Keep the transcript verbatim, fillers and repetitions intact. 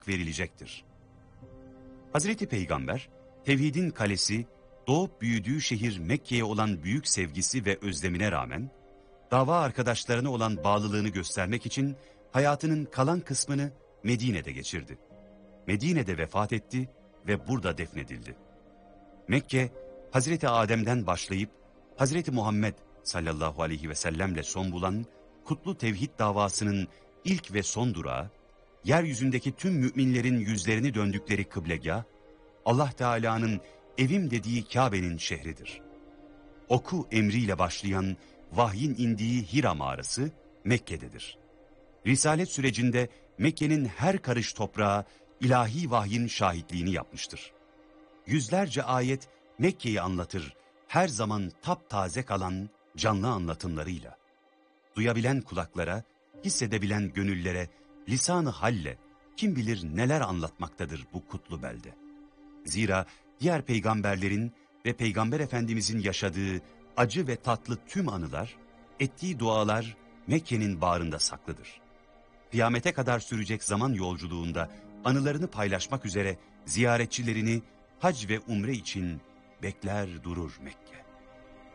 verilecektir. Hazreti Peygamber, tevhidin kalesi, doğup büyüdüğü şehir Mekke'ye olan büyük sevgisi ve özlemine rağmen, dava arkadaşlarına olan bağlılığını göstermek için hayatının kalan kısmını Medine'de geçirdi. Medine'de vefat etti ve burada defnedildi. Mekke, Hazreti Adem'den başlayıp Hazreti Muhammed sallallahu aleyhi ve sellemle son bulan kutlu tevhid davasının ilk ve son durağı, yeryüzündeki tüm müminlerin yüzlerini döndükleri kıblegah, Allah Teala'nın evim dediği Kabe'nin şehridir. Oku emriyle başlayan vahyin indiği Hira mağarası Mekke'dedir. Risalet sürecinde Mekke'nin her karış toprağı ilahi vahyin şahitliğini yapmıştır. Yüzlerce ayet Mekke'yi anlatır, her zaman taptaze kalan canlı anlatımlarıyla. Duyabilen kulaklara, hissedebilen gönüllere, lisan-ı halle kim bilir neler anlatmaktadır bu kutlu belde. Zira diğer peygamberlerin ve Peygamber Efendimizin yaşadığı acı ve tatlı tüm anılar, ettiği dualar Mekke'nin bağrında saklıdır. Kıyamete kadar sürecek zaman yolculuğunda anılarını paylaşmak üzere ziyaretçilerini hac ve umre için bekler durur Mekke.